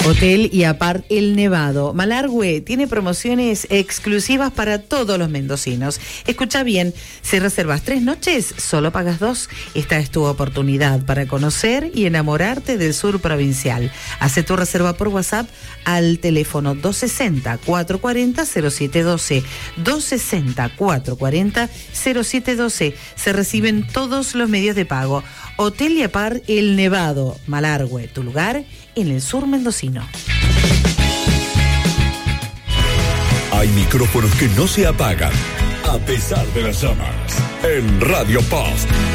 Hotel y Apart El Nevado. Malargüe tiene promociones exclusivas para todos los mendocinos. Escucha bien, si reservas 3 noches, solo pagas 2. Esta es tu oportunidad para conocer y enamorarte del sur provincial. Hace tu reserva por WhatsApp al teléfono 260-440-0712. 260-440-0712. Se reciben todos los medios de pago. Hotel y Apart El Nevado. Malargüe, tu lugar en el sur mendocino. Hay micrófonos que no se apagan a pesar de las llamas. En Radio Post